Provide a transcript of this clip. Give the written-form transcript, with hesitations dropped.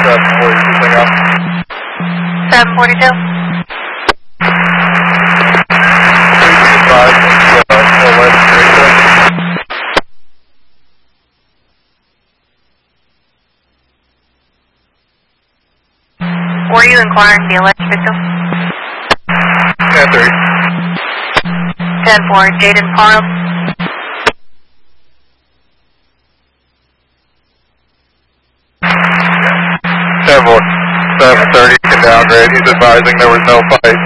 742. Were you inquiring the alleged victim? 10-3. 10-4, Jaden Parham. Yeah. 7-4. 730, you can downgrade. He's advising there was no fight.